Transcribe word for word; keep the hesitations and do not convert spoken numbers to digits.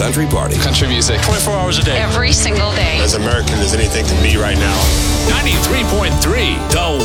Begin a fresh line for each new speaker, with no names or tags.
country party.
Country music.
twenty-four hours a day.
Every single day.
As American as anything can be right now.
ninety-three point three, The